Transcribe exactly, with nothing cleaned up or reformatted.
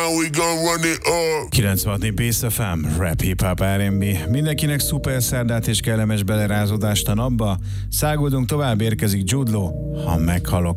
down, we gon' run it up. kilencvenhat Bass ef em, rap, hip-hop, er and bé. Mindenkinek szuper szerdát és kellemes belerázódást a napba. Száguldunk tovább, érkezik Jude Law, Ha meghalok.